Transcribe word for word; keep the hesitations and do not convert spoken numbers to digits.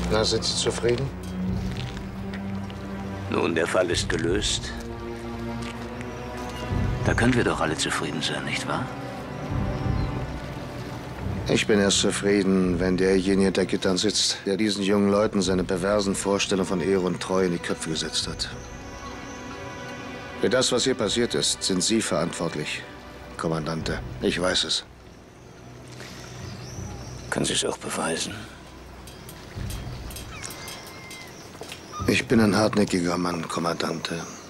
Na, sind Sie zufrieden? Nun, der Fall ist gelöst. Da können wir doch alle zufrieden sein, nicht wahr? Ich bin erst zufrieden, wenn derjenige hinter Gittern sitzt, der diesen jungen Leuten seine perversen Vorstellungen von Ehre und Treue in die Köpfe gesetzt hat. Für das, was hier passiert ist, sind Sie verantwortlich, Kommandante. Ich weiß es. Können Sie es auch beweisen? Ich bin ein hartnäckiger Mann, Kommandante.